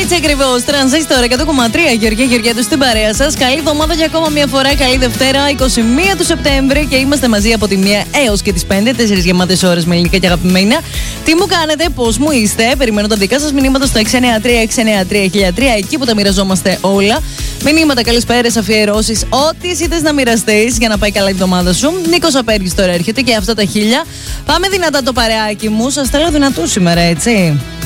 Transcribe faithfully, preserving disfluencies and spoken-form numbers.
Έτσι ακριβώς. Τρανζίστορ εκατό κόμμα τρία. Γεωργία Γεωργιάδου στην παρέα σας. Καλή εβδομάδα για ακόμα μια φορά. Καλή Δευτέρα, είκοσι μία του Σεπτέμβρη. Και είμαστε μαζί από τη μία έως και τις πέντε. Τέσσερις γεμάτες ώρες με ελληνικά και αγαπημένα. Τι μου κάνετε, πώς μου είστε. Περιμένω τα δικά σας μηνύματα στο έξι εννιά τρία έξι εννιά τρία χίλια τρία. Εκεί που τα μοιραζόμαστε όλα. Μηνύματα, καλησπέρες, αφιερώσεις. Ό,τι εσύ θες να μοιραστείς για να πάει καλά η εβδομάδα σου. Νίκος Απέργης τώρα έρχεται και αυτά τα χίλια. Πάμε δυνατά το παρεάκι μου. Σας θέλω δυνατού σήμερα, έτσι.